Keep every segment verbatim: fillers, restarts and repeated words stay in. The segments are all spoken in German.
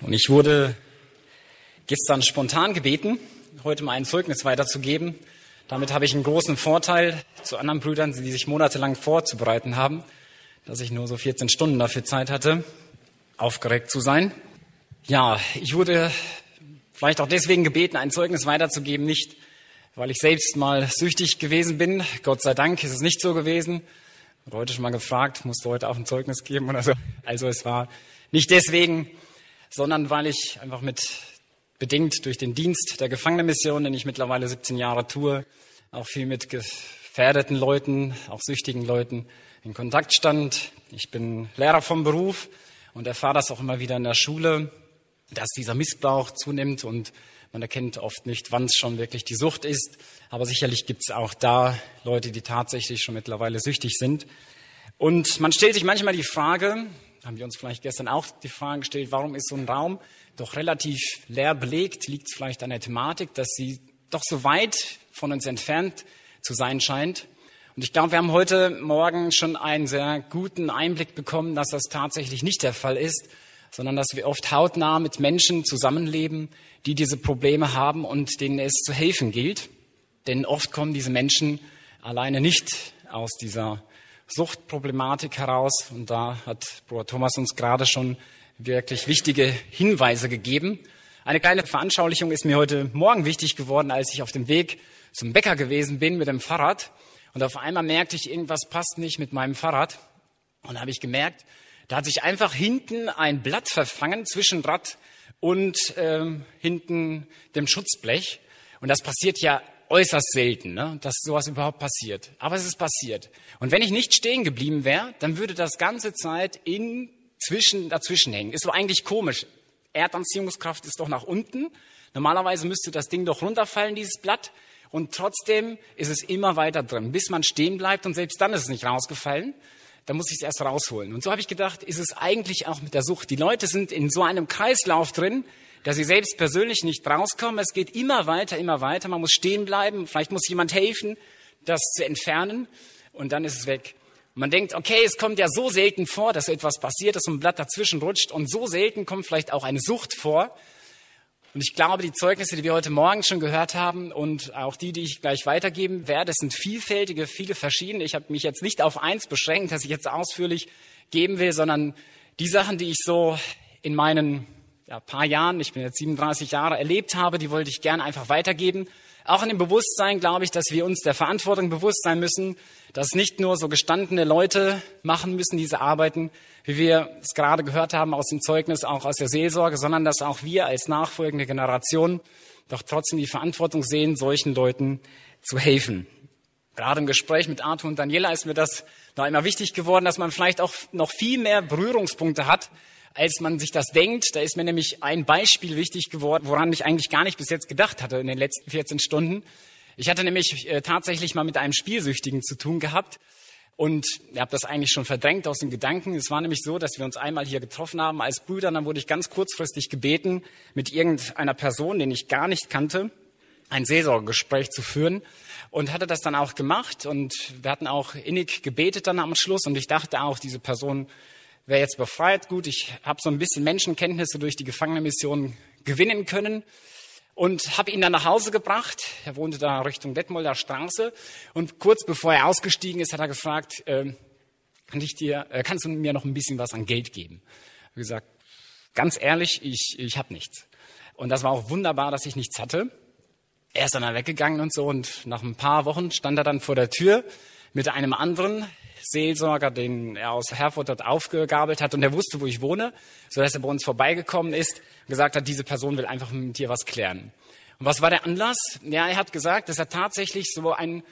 Und ich wurde gestern spontan gebeten, heute mal ein Zeugnis weiterzugeben. Damit habe ich einen großen Vorteil zu anderen Brüdern, die sich monatelang vorzubereiten haben, dass ich nur so vierzehn Stunden dafür Zeit hatte, aufgeregt zu sein. Ja, ich wurde vielleicht auch deswegen gebeten, ein Zeugnis weiterzugeben, nicht weil ich selbst mal süchtig gewesen bin. Gott sei Dank ist es nicht so gewesen. Ich habe heute schon mal gefragt, musst du heute auch ein Zeugnis geben oder so. Also es war nicht deswegen, sondern weil ich einfach mit, bedingt durch den Dienst der Gefangenenmission, den ich mittlerweile siebzehn Jahre tue, auch viel mit gefährdeten Leuten, auch süchtigen Leuten in Kontakt stand. Ich bin Lehrer vom Beruf und erfahre das auch immer wieder in der Schule, dass dieser Missbrauch zunimmt und man erkennt oft nicht, wann es schon wirklich die Sucht ist. Aber sicherlich gibt es auch da Leute, die tatsächlich schon mittlerweile süchtig sind. Und man stellt sich manchmal die Frage, haben wir uns vielleicht gestern auch die Frage gestellt, warum ist so ein Raum doch relativ leer belegt? Liegt es vielleicht an der Thematik, dass sie doch so weit von uns entfernt zu sein scheint? Und ich glaube, wir haben heute Morgen schon einen sehr guten Einblick bekommen, dass das tatsächlich nicht der Fall ist, sondern dass wir oft hautnah mit Menschen zusammenleben, die diese Probleme haben und denen es zu helfen gilt. Denn oft kommen diese Menschen alleine nicht aus dieser Suchtproblematik heraus. Und da hat Bruder Thomas uns gerade schon wirklich wichtige Hinweise gegeben. Eine kleine Veranschaulichung ist mir heute Morgen wichtig geworden, als ich auf dem Weg zum Bäcker gewesen bin mit dem Fahrrad. Und auf einmal merkte ich, irgendwas passt nicht mit meinem Fahrrad. Und da habe ich gemerkt, da hat sich einfach hinten ein Blatt verfangen zwischen Rad und ähm, hinten dem Schutzblech. Und das passiert ja äußerst selten, ne, dass sowas überhaupt passiert. Aber es ist passiert. Und wenn ich nicht stehen geblieben wäre, dann würde das ganze Zeit in zwischen, dazwischen hängen. Ist so eigentlich komisch. Erdanziehungskraft ist doch nach unten. Normalerweise müsste das Ding doch runterfallen, dieses Blatt. Und trotzdem ist es immer weiter drin, bis man stehen bleibt. Und selbst dann ist es nicht rausgefallen. Da muss ich es erst rausholen. Und so habe ich gedacht, ist es eigentlich auch mit der Sucht. Die Leute sind in so einem Kreislauf drin, dass sie selbst persönlich nicht rauskommen. Es geht immer weiter, immer weiter. Man muss stehen bleiben. Vielleicht muss jemand helfen, das zu entfernen. Und dann ist es weg. Und man denkt, okay, es kommt ja so selten vor, dass etwas passiert, dass so ein Blatt dazwischen rutscht. Und so selten kommt vielleicht auch eine Sucht vor. Und ich glaube, die Zeugnisse, die wir heute Morgen schon gehört haben und auch die, die ich gleich weitergeben werde, sind vielfältige, viele verschiedene. Ich habe mich jetzt nicht auf eins beschränkt, das ich jetzt ausführlich geben will, sondern die Sachen, die ich so in meinen ja, paar Jahren, ich bin jetzt siebenunddreißig Jahre, erlebt habe, die wollte ich gerne einfach weitergeben. Auch in dem Bewusstsein, glaube ich, dass wir uns der Verantwortung bewusst sein müssen, dass nicht nur so gestandene Leute machen müssen, diese Arbeiten, wie wir es gerade gehört haben aus dem Zeugnis, auch aus der Seelsorge, sondern dass auch wir als nachfolgende Generation doch trotzdem die Verantwortung sehen, solchen Leuten zu helfen. Gerade im Gespräch mit Arthur und Daniela ist mir das noch einmal wichtig geworden, dass man vielleicht auch noch viel mehr Berührungspunkte hat, als man sich das denkt. Da ist mir nämlich ein Beispiel wichtig geworden, woran ich eigentlich gar nicht bis jetzt gedacht hatte in den letzten vierzehn Stunden. Ich hatte nämlich äh, tatsächlich mal mit einem Spielsüchtigen zu tun gehabt und ich habe das eigentlich schon verdrängt aus den Gedanken. Es war nämlich so, dass wir uns einmal hier getroffen haben als Brüder. Dann wurde ich ganz kurzfristig gebeten, mit irgendeiner Person, den ich gar nicht kannte, ein Seelsorgegespräch zu führen und hatte das dann auch gemacht. Und wir hatten auch innig gebetet dann am Schluss und ich dachte auch, diese Person wäre jetzt befreit. Gut, ich habe so ein bisschen Menschenkenntnisse durch die Gefangenenmission gewinnen können und habe ihn dann nach Hause gebracht. Er wohnte da Richtung Detmolder Straße und kurz bevor er ausgestiegen ist, hat er gefragt, äh, kann ich dir, äh, kannst du mir noch ein bisschen was an Geld geben? Ich habe gesagt, ganz ehrlich, ich, ich habe nichts. Und das war auch wunderbar, dass ich nichts hatte. Er ist dann weggegangen und so und nach ein paar Wochen stand er dann vor der Tür mit einem anderen Seelsorger, den er aus Herford dort aufgegabelt hat und er wusste, wo ich wohne, sodass er bei uns vorbeigekommen ist und gesagt hat, diese Person will einfach mit dir was klären. Und was war der Anlass? Ja, er hat gesagt, dass er tatsächlich so ein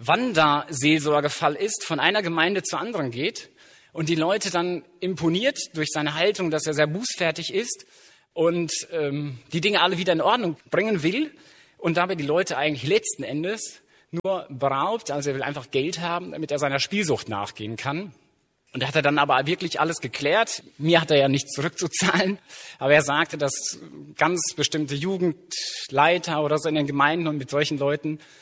Wanderseelsorgefall ist, von einer Gemeinde zur anderen geht und die Leute dann imponiert durch seine Haltung, dass er sehr bußfertig ist und ähm, die Dinge alle wieder in Ordnung bringen will und dabei die Leute eigentlich letzten Endes nur beraubt, also er will einfach Geld haben, damit er seiner Spielsucht nachgehen kann. Und er hat er dann aber wirklich alles geklärt. Mir hat er ja nichts zurückzuzahlen, aber er sagte, dass ganz bestimmte Jugendleiter oder so in den Gemeinden und mit solchen Leuten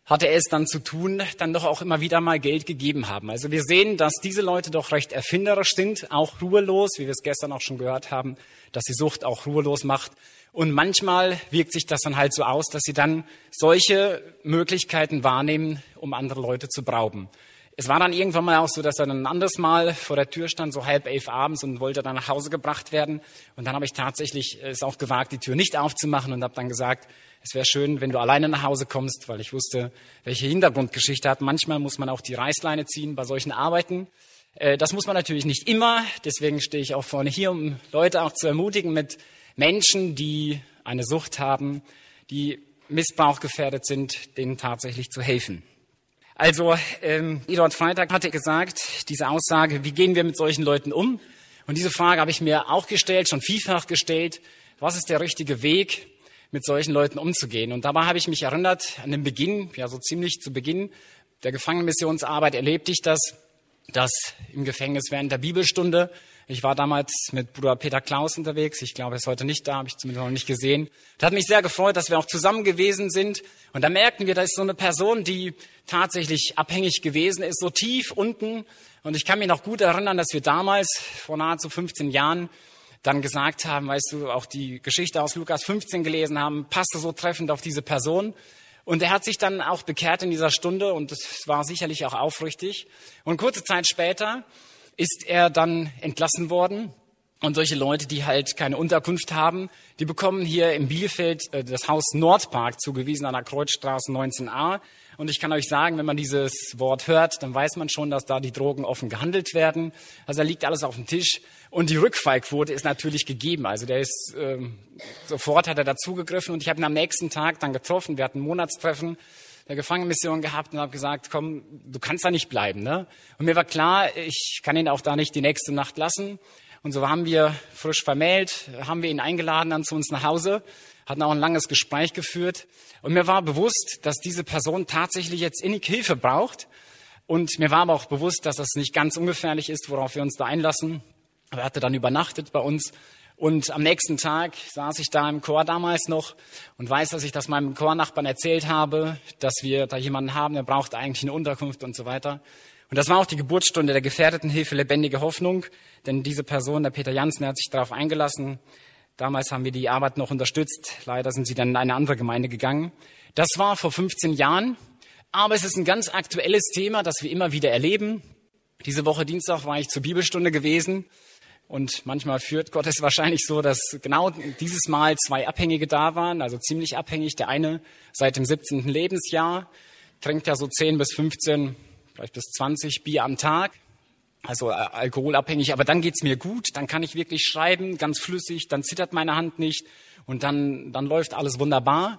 hatte er es dann zu tun, dann doch auch immer wieder mal Geld gegeben haben. Also wir sehen, dass diese Leute doch recht erfinderisch sind, auch ruhelos, wie wir es gestern auch schon gehört haben, dass die Sucht auch ruhelos macht. Und manchmal wirkt sich das dann halt so aus, dass sie dann solche Möglichkeiten wahrnehmen, um andere Leute zu berauben. Es war dann irgendwann mal auch so, dass er dann ein anderes Mal vor der Tür stand, so halb elf abends und wollte dann nach Hause gebracht werden. Und dann habe ich tatsächlich es auch gewagt, die Tür nicht aufzumachen und habe dann gesagt, es wäre schön, wenn du alleine nach Hause kommst, weil ich wusste, welche Hintergrundgeschichte hat. Manchmal muss man auch die Reißleine ziehen bei solchen Arbeiten. Das muss man natürlich nicht immer. Deswegen stehe ich auch vorne hier, um Leute auch zu ermutigen, mit Menschen, die eine Sucht haben, die missbrauchgefährdet sind, denen tatsächlich zu helfen. Also, ähm, Eduard Freitag hatte gesagt, diese Aussage, wie gehen wir mit solchen Leuten um? Und diese Frage habe ich mir auch gestellt, schon vielfach gestellt. Was ist der richtige Weg, mit solchen Leuten umzugehen? Und dabei habe ich mich erinnert an den Beginn, ja so ziemlich zu Beginn der Gefangenenmissionsarbeit erlebte ich das, dass im Gefängnis während der Bibelstunde, ich war damals mit Bruder Peter Klaus unterwegs, ich glaube, er ist heute nicht da, habe ich zumindest noch nicht gesehen. Das hat mich sehr gefreut, dass wir auch zusammen gewesen sind. Und da merkten wir, da ist so eine Person, die tatsächlich abhängig gewesen ist, so tief unten. Und ich kann mich noch gut erinnern, dass wir damals, vor nahezu fünfzehn Jahren, dann gesagt haben, weißt du, auch die Geschichte aus Lukas fünfzehn gelesen haben, passte so treffend auf diese Person. Und er hat sich dann auch bekehrt in dieser Stunde und das war sicherlich auch aufrichtig. Und kurze Zeit später ist er dann entlassen worden. Und solche Leute, die halt keine Unterkunft haben, die bekommen hier in Bielefeld äh, das Haus Nordpark zugewiesen an der Kreuzstraße neunzehn a. Und ich kann euch sagen, wenn man dieses Wort hört, dann weiß man schon, dass da die Drogen offen gehandelt werden. Also da liegt alles auf dem Tisch. Und die Rückfallquote ist natürlich gegeben. Also der ist, ähm, sofort hat er dazugegriffen. Und ich habe ihn am nächsten Tag dann getroffen. Wir hatten ein Monatstreffen der Gefangenenmission gehabt und habe gesagt, komm, du kannst da nicht bleiben, ne? Und mir war klar, ich kann ihn auch da nicht die nächste Nacht lassen. Und so haben wir frisch vermählt, haben wir ihn eingeladen dann zu uns nach Hause, hatten auch ein langes Gespräch geführt. Und mir war bewusst, dass diese Person tatsächlich jetzt innig Hilfe braucht. Und mir war aber auch bewusst, dass das nicht ganz ungefährlich ist, worauf wir uns da einlassen. Er hatte dann übernachtet bei uns. Und am nächsten Tag saß ich da im Chor damals noch und weiß, dass ich das meinem Chornachbarn erzählt habe, dass wir da jemanden haben, der braucht eigentlich eine Unterkunft und so weiter. Und das war auch die Geburtsstunde der Gefährdetenhilfe Lebendige Hoffnung, denn diese Person, der Peter Jansen, der hat sich darauf eingelassen. Damals haben wir die Arbeit noch unterstützt. Leider sind sie dann in eine andere Gemeinde gegangen. Das war vor fünfzehn Jahren, aber es ist ein ganz aktuelles Thema, das wir immer wieder erleben. Diese Woche Dienstag war ich zur Bibelstunde gewesen und manchmal führt Gott es wahrscheinlich so, dass genau dieses Mal zwei Abhängige da waren, also ziemlich abhängig. Der eine seit dem siebzehnten Lebensjahr, trinkt ja so zehn bis fünfzehn vielleicht bis zwanzig Bier am Tag, also äh, alkoholabhängig. Aber dann geht's mir gut, dann kann ich wirklich schreiben, ganz flüssig, dann zittert meine Hand nicht und dann, dann läuft alles wunderbar.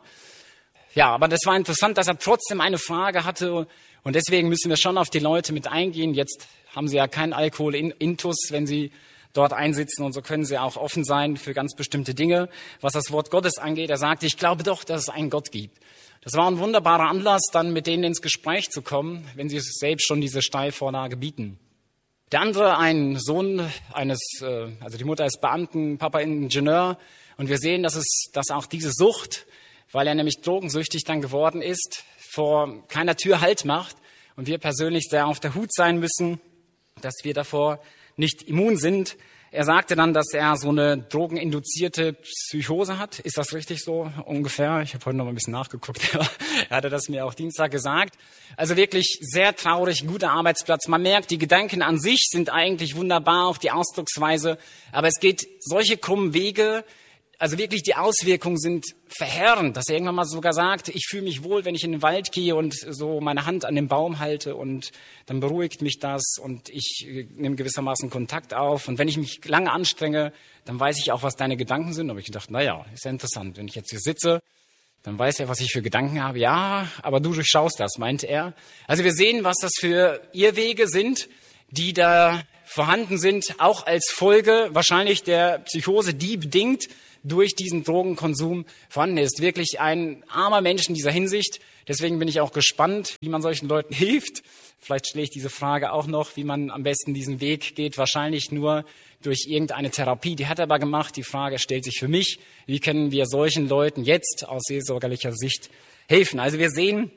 Ja, aber das war interessant, dass er trotzdem eine Frage hatte und deswegen müssen wir schon auf die Leute mit eingehen. Jetzt haben sie ja keinen Alkohol-Intus, wenn sie dort einsitzen und so können sie auch offen sein für ganz bestimmte Dinge. Was das Wort Gottes angeht, er sagte, ich glaube doch, dass es einen Gott gibt. Das war ein wunderbarer Anlass, dann mit denen ins Gespräch zu kommen, wenn sie selbst schon diese Steilvorlage bieten. Der andere, ein Sohn eines, also die Mutter ist Beamten, Papa Ingenieur. Und wir sehen, dass es, dass auch diese Sucht, weil er nämlich drogensüchtig dann geworden ist, vor keiner Tür Halt macht. Und wir persönlich sehr auf der Hut sein müssen, dass wir davor nicht immun sind. Er sagte dann, dass er so eine drogeninduzierte Psychose hat. Ist das richtig so ungefähr? Ich habe heute noch mal ein bisschen nachgeguckt. Er hatte das mir auch Dienstag gesagt. Also wirklich sehr traurig, guter Arbeitsplatz. Man merkt, die Gedanken an sich sind eigentlich wunderbar, auch die Ausdrucksweise. Aber es geht solche krummen Wege. Also wirklich die Auswirkungen sind verheerend, dass er irgendwann mal sogar sagt, ich fühle mich wohl, wenn ich in den Wald gehe und so meine Hand an den Baum halte und dann beruhigt mich das und ich nehme gewissermaßen Kontakt auf. Und wenn ich mich lange anstrenge, dann weiß ich auch, was deine Gedanken sind. Aber ich dachte, naja, ist ja interessant, wenn ich jetzt hier sitze, dann weiß er, was ich für Gedanken habe. Ja, aber du durchschaust das, meinte er. Also wir sehen, was das für Irrwege sind, die da vorhanden sind, auch als Folge wahrscheinlich der Psychose, die bedingt durch diesen Drogenkonsum vorhanden ist. Wirklich ein armer Mensch in dieser Hinsicht. Deswegen bin ich auch gespannt, wie man solchen Leuten hilft. Vielleicht stelle ich diese Frage auch noch, wie man am besten diesen Weg geht. Wahrscheinlich nur durch irgendeine Therapie. Die hat er aber gemacht. Die Frage stellt sich für mich, wie können wir solchen Leuten jetzt aus seelsorgerlicher Sicht helfen? Also wir sehen,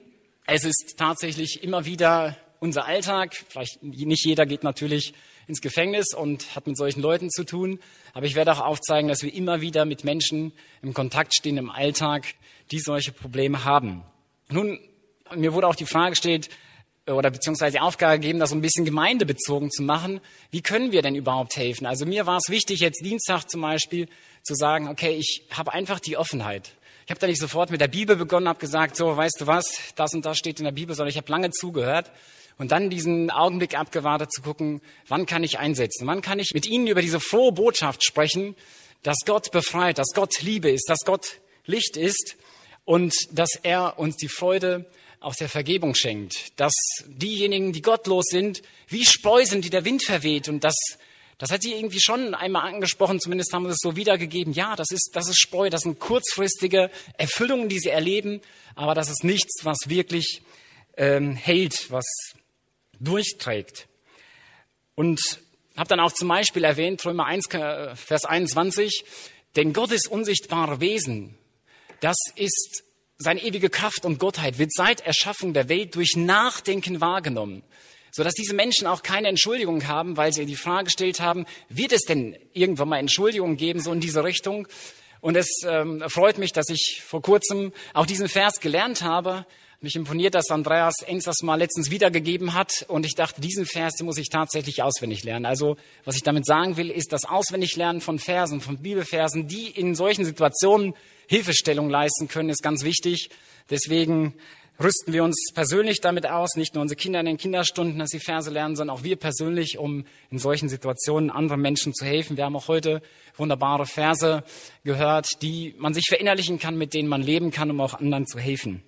Es ist tatsächlich immer wieder unser Alltag. Vielleicht nicht jeder geht natürlich ins Gefängnis und hat mit solchen Leuten zu tun. Aber ich werde auch aufzeigen, dass wir immer wieder mit Menschen im Kontakt stehen im Alltag, die solche Probleme haben. Nun, mir wurde auch die Frage gestellt, oder beziehungsweise die Aufgabe gegeben, das so ein bisschen gemeindebezogen zu machen. Wie können wir denn überhaupt helfen? Also mir war es wichtig, jetzt Dienstag zum Beispiel zu sagen, okay, ich habe einfach die Offenheit. Ich habe da nicht sofort mit der Bibel begonnen, habe gesagt, so, weißt du was, das und das steht in der Bibel, sondern ich habe lange zugehört und dann diesen Augenblick abgewartet zu gucken, wann kann ich einsetzen? Wann kann ich mit Ihnen über diese frohe Botschaft sprechen, dass Gott befreit, dass Gott Liebe ist, dass Gott Licht ist und dass er uns die Freude auch der Vergebung schenkt, dass diejenigen, die gottlos sind, wie Spreu sind, die der Wind verweht. Und das, das hat sie irgendwie schon einmal angesprochen, zumindest haben wir es so wiedergegeben. Ja, das ist, das ist Spreu, das sind kurzfristige Erfüllungen, die sie erleben, aber das ist nichts, was wirklich ähm, hält, was durchträgt. Und habe dann auch zum Beispiel erwähnt, Römer eins, Vers einundzwanzig, denn Gottes unsichtbare Wesen, das ist seine ewige Kraft und Gottheit wird seit Erschaffung der Welt durch Nachdenken wahrgenommen, sodass diese Menschen auch keine Entschuldigung haben, weil sie die Frage gestellt haben, wird es denn irgendwann mal Entschuldigungen geben, so in diese Richtung? Und es ähm, freut mich, dass ich vor kurzem auch diesen Vers gelernt habe. Mich imponiert, dass Andreas Enz das mal letztens wiedergegeben hat. Und ich dachte, diesen Vers, den muss ich tatsächlich auswendig lernen. Also was ich damit sagen will, ist das Auswendiglernen von Versen, von Bibelversen, die in solchen Situationen Hilfestellung leisten können, ist ganz wichtig. Deswegen rüsten wir uns persönlich damit aus, nicht nur unsere Kinder in den Kinderstunden, dass sie Verse lernen, sondern auch wir persönlich, um in solchen Situationen anderen Menschen zu helfen. Wir haben auch heute wunderbare Verse gehört, die man sich verinnerlichen kann, mit denen man leben kann, um auch anderen zu helfen.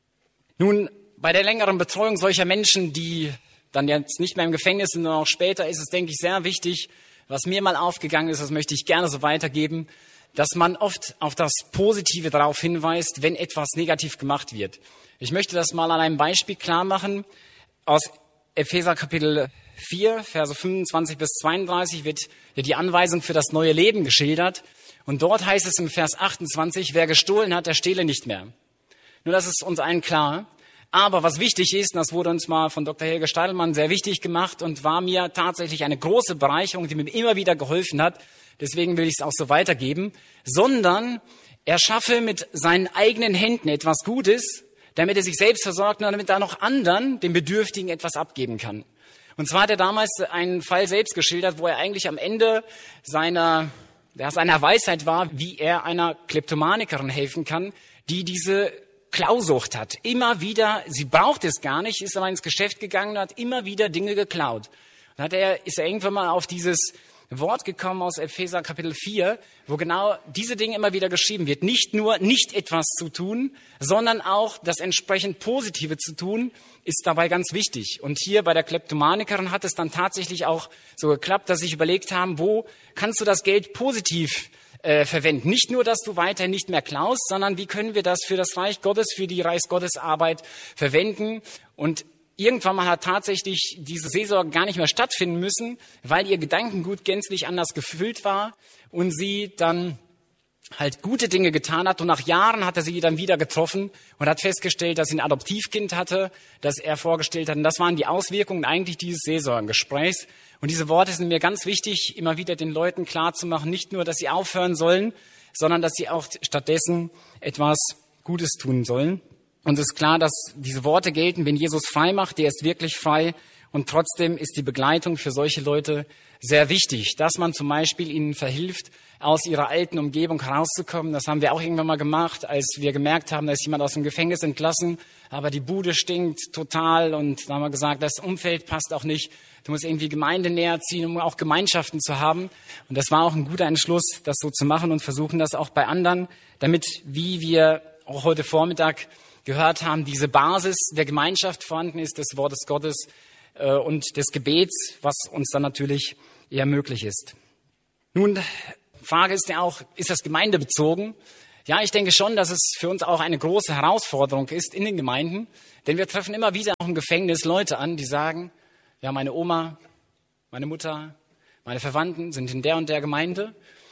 Nun, bei der längeren Betreuung solcher Menschen, die dann jetzt nicht mehr im Gefängnis sind, sondern auch später, ist es, denke ich, sehr wichtig, was mir mal aufgegangen ist, das möchte ich gerne so weitergeben, dass man oft auf das Positive darauf hinweist, wenn etwas negativ gemacht wird. Ich möchte das mal an einem Beispiel klar machen. Aus Epheser Kapitel vier, Verse fünfundzwanzig bis zweiunddreißig wird ja die Anweisung für das neue Leben geschildert. Und dort heißt es im Vers achtundzwanzig, wer gestohlen hat, der stehle nicht mehr. Nur das ist uns allen klar. Aber was wichtig ist, und das wurde uns mal von Doktor Helge Stadelmann sehr wichtig gemacht und war mir tatsächlich eine große Bereicherung, die mir immer wieder geholfen hat, deswegen will ich es auch so weitergeben, sondern er schaffe mit seinen eigenen Händen etwas Gutes, damit er sich selbst versorgt und damit er noch anderen, den Bedürftigen, etwas abgeben kann. Und zwar hat er damals einen Fall selbst geschildert, wo er eigentlich am Ende seiner, ja, seiner Weisheit war, wie er einer Kleptomanikerin helfen kann, die diese Klausucht hat. Immer wieder, sie braucht es gar nicht, ist aber ins Geschäft gegangen und hat immer wieder Dinge geklaut. Und hat er, ist er irgendwann mal auf dieses Wort gekommen aus Epheser Kapitel vier, wo genau diese Dinge immer wieder geschrieben wird. Nicht nur nicht etwas zu tun, sondern auch das entsprechend Positive zu tun, ist dabei ganz wichtig. Und hier bei der Kleptomanikerin hat es dann tatsächlich auch so geklappt, dass sie sich überlegt haben, wo kannst du das Geld positiv äh, verwenden? Nicht nur, dass du weiterhin nicht mehr klaust, sondern wie können wir das für das Reich Gottes, für die Reichsgottesarbeit verwenden? Und irgendwann mal hat tatsächlich diese Seelsorge gar nicht mehr stattfinden müssen, weil ihr Gedankengut gänzlich anders gefüllt war und sie dann halt gute Dinge getan hat. Und nach Jahren hat er sie dann wieder getroffen und hat festgestellt, dass sie ein Adoptivkind hatte, das er vorgestellt hat. Und das waren die Auswirkungen eigentlich dieses Seelsorgengesprächs. Und diese Worte sind mir ganz wichtig, immer wieder den Leuten klarzumachen, nicht nur, dass sie aufhören sollen, sondern dass sie auch stattdessen etwas Gutes tun sollen. Und es ist klar, dass diese Worte gelten, wenn Jesus frei macht, der ist wirklich frei. Und trotzdem ist die Begleitung für solche Leute sehr wichtig, dass man zum Beispiel ihnen verhilft, aus ihrer alten Umgebung herauszukommen. Das haben wir auch irgendwann mal gemacht, als wir gemerkt haben, da ist jemand aus dem Gefängnis entlassen, aber die Bude stinkt total. Und da haben wir gesagt, das Umfeld passt auch nicht. Du musst irgendwie Gemeinde näher ziehen, um auch Gemeinschaften zu haben. Und das war auch ein guter Entschluss, das so zu machen und versuchen das auch bei anderen, damit, wie wir auch heute Vormittag gehört haben, diese Basis der Gemeinschaft vorhanden ist, des Wortes Gottes äh, und des Gebets, was uns dann natürlich eher möglich ist. Nun, Frage ist ja auch, ist das gemeindebezogen? Ja, ich denke schon, dass es für uns auch eine große Herausforderung ist in den Gemeinden, denn wir treffen immer wieder auch im Gefängnis Leute an, die sagen, ja, meine Oma, meine Mutter, meine Verwandten sind in der und der Gemeinde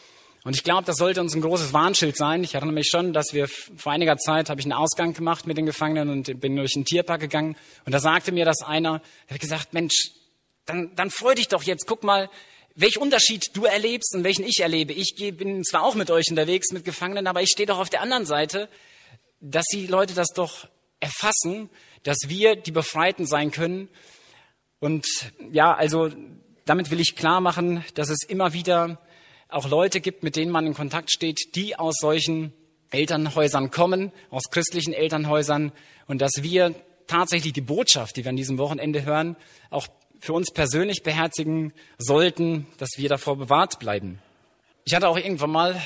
Und ich glaube, das sollte uns ein großes Warnschild sein. Ich erinnere mich schon, dass wir vor einiger Zeit, habe ich einen Ausgang gemacht mit den Gefangenen und bin durch den Tierpark gegangen. Und da sagte mir das einer, der hat gesagt, Mensch, dann, dann freu dich doch jetzt, guck mal, welchen Unterschied du erlebst und welchen ich erlebe. Ich bin zwar auch mit euch unterwegs, mit Gefangenen, aber ich stehe doch auf der anderen Seite, dass die Leute das doch erfassen, dass wir die Befreiten sein können. Und ja, also damit will ich klar machen, dass es immer wieder auch Leute gibt, mit denen man in Kontakt steht, die aus solchen Elternhäusern kommen, aus christlichen Elternhäusern, und dass wir tatsächlich die Botschaft, die wir an diesem Wochenende hören, auch für uns persönlich beherzigen sollten, dass wir davor bewahrt bleiben. Ich hatte auch irgendwann mal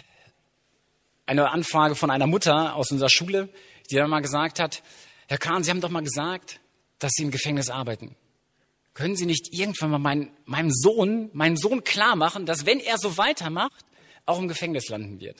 eine Anfrage von einer Mutter aus unserer Schule, die dann mal gesagt hat, Herr Kahn, Sie haben doch mal gesagt, dass Sie im Gefängnis arbeiten. Können Sie nicht irgendwann mal mein, meinem Sohn, meinem Sohn klar machen, dass wenn er so weitermacht, auch im Gefängnis landen wird?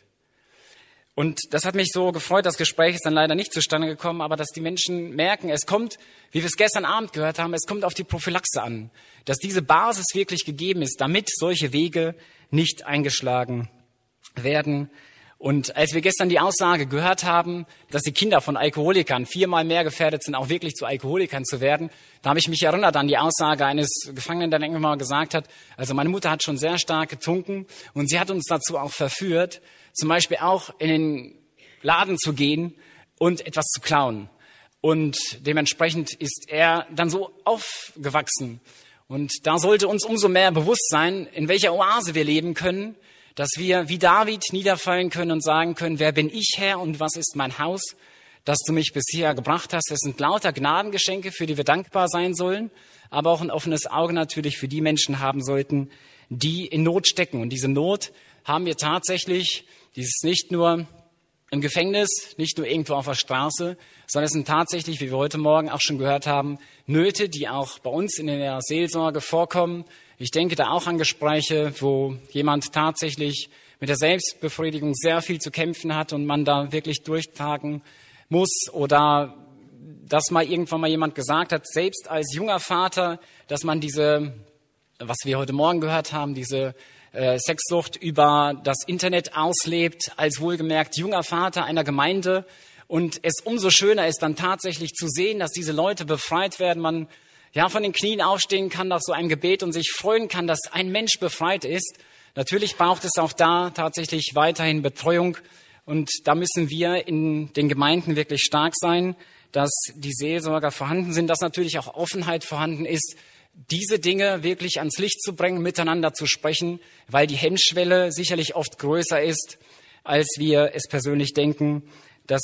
Und das hat mich so gefreut. Das Gespräch ist dann leider nicht zustande gekommen, aber dass die Menschen merken, es kommt, wie wir es gestern Abend gehört haben, es kommt auf die Prophylaxe an, dass diese Basis wirklich gegeben ist, damit solche Wege nicht eingeschlagen werden. Und als wir gestern die Aussage gehört haben, dass die Kinder von Alkoholikern viermal mehr gefährdet sind, auch wirklich zu Alkoholikern zu werden, da habe ich mich erinnert an die Aussage eines Gefangenen, der irgendwann mal gesagt hat, also meine Mutter hat schon sehr stark getrunken und sie hat uns dazu auch verführt, zum Beispiel auch in den Laden zu gehen und etwas zu klauen. Und dementsprechend ist er dann so aufgewachsen. Und da sollte uns umso mehr bewusst sein, in welcher Oase wir leben können, dass wir wie David niederfallen können und sagen können, wer bin ich, Herr, und was ist mein Haus, das du mich bisher gebracht hast. Das sind lauter Gnadengeschenke, für die wir dankbar sein sollen, aber auch ein offenes Auge natürlich für die Menschen haben sollten, die in Not stecken. Und diese Not haben wir tatsächlich, dieses nicht nur im Gefängnis, nicht nur irgendwo auf der Straße, sondern es sind tatsächlich, wie wir heute Morgen auch schon gehört haben, Nöte, die auch bei uns in der Seelsorge vorkommen. Ich denke da auch an Gespräche, wo jemand tatsächlich mit der Selbstbefriedigung sehr viel zu kämpfen hat und man da wirklich durchtragen muss, oder dass mal irgendwann mal jemand gesagt hat, selbst als junger Vater, dass man diese, was wir heute Morgen gehört haben, diese äh, Sexsucht über das Internet auslebt, als wohlgemerkt junger Vater einer Gemeinde, und es umso schöner ist dann tatsächlich zu sehen, dass diese Leute befreit werden, man ja von den Knien aufstehen kann nach so einem Gebet und sich freuen kann, dass ein Mensch befreit ist. Natürlich braucht es auch da tatsächlich weiterhin Betreuung, und da müssen wir in den Gemeinden wirklich stark sein, dass die Seelsorger vorhanden sind, dass natürlich auch Offenheit vorhanden ist, diese Dinge wirklich ans Licht zu bringen, miteinander zu sprechen, weil die Hemmschwelle sicherlich oft größer ist, als wir es persönlich denken. Das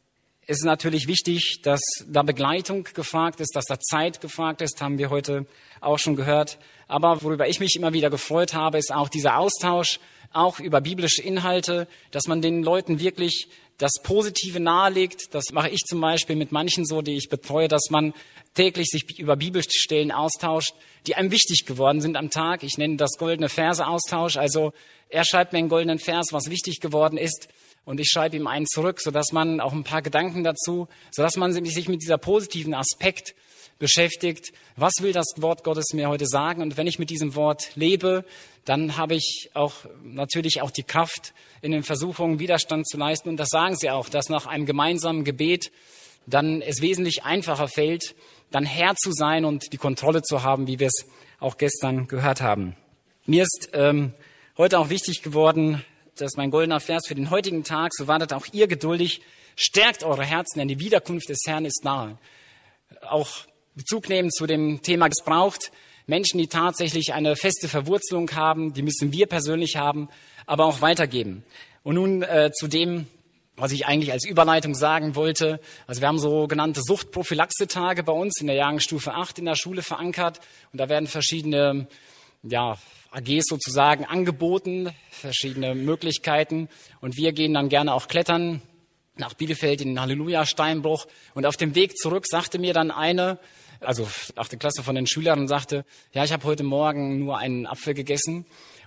ist natürlich wichtig, dass da Begleitung gefragt ist, dass da Zeit gefragt ist, haben wir heute auch schon gehört. Aber worüber ich mich immer wieder gefreut habe, ist auch dieser Austausch, auch über biblische Inhalte, dass man den Leuten wirklich das Positive nahelegt. Das mache ich zum Beispiel mit manchen so, die ich betreue, dass man täglich sich über Bibelstellen austauscht, die einem wichtig geworden sind am Tag. Ich nenne das goldene Verse-Austausch. Also er schreibt mir einen goldenen Vers, was wichtig geworden ist, und ich schreibe ihm einen zurück, sodass man auch ein paar Gedanken dazu, sodass man sich mit dieser positiven Aspekt beschäftigt. Was will das Wort Gottes mir heute sagen? Und wenn ich mit diesem Wort lebe, dann habe ich auch natürlich auch die Kraft, in den Versuchungen Widerstand zu leisten. Und das sagen sie auch, dass nach einem gemeinsamen Gebet dann es wesentlich einfacher fällt, dann Herr zu sein und die Kontrolle zu haben, wie wir es auch gestern gehört haben. Mir ist ähm, heute auch wichtig geworden, das ist mein goldener Vers für den heutigen Tag, so wartet auch ihr geduldig, stärkt eure Herzen, denn die Wiederkunft des Herrn ist nahe. Auch Bezug nehmen zu dem Thema, es braucht Menschen, die tatsächlich eine feste Verwurzelung haben, die müssen wir persönlich haben, aber auch weitergeben. Und nun äh, zu dem, was ich eigentlich als Überleitung sagen wollte. Also wir haben sogenannte Suchtprophylaxe-Tage bei uns in der Jahrgangsstufe acht in der Schule verankert, und da werden verschiedene, ja, A Gs sozusagen angeboten, verschiedene Möglichkeiten, und wir gehen dann gerne auch klettern nach Bielefeld in den Halleluja-Steinbruch, und auf dem Weg zurück sagte mir dann eine, also achte Klasse von den Schülern, sagte, ja, ich habe heute Morgen nur einen Apfel gegessen,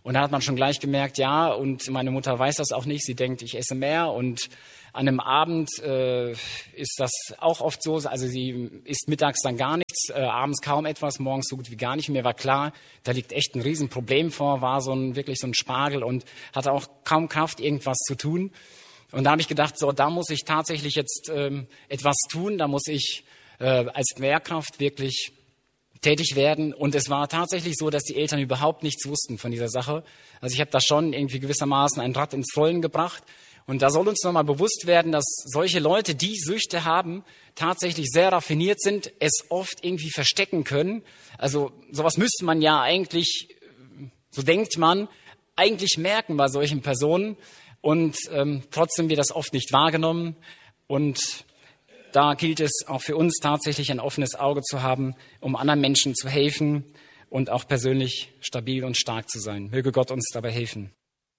Und da hat man schon gleich gemerkt, ja, und meine Mutter weiß das auch nicht. Sie denkt, ich esse mehr. Und an einem Abend äh, ist das auch oft so. Also sie isst mittags dann gar nichts, äh, abends kaum etwas, morgens so gut wie gar nicht. Mir war klar, da liegt echt ein Riesenproblem vor, war so ein wirklich so ein Spargel und hatte auch kaum Kraft, irgendwas zu tun. Und da habe ich gedacht, so, da muss ich tatsächlich jetzt ähm, etwas tun. Da muss ich äh, als Lehrkraft wirklich tätig werden. Und es war tatsächlich so, dass die Eltern überhaupt nichts wussten von dieser Sache. Also ich habe da schon irgendwie gewissermaßen ein Rad ins Rollen gebracht. Und da soll uns nochmal bewusst werden, dass solche Leute, die Süchte haben, tatsächlich sehr raffiniert sind, es oft irgendwie verstecken können. Also sowas müsste man ja eigentlich, so denkt man, eigentlich merken bei solchen Personen. Und ähm, trotzdem wird das oft nicht wahrgenommen. Und da gilt es auch für uns tatsächlich ein offenes Auge zu haben, um anderen Menschen zu helfen und auch persönlich stabil und stark zu sein. Möge Gott uns dabei helfen.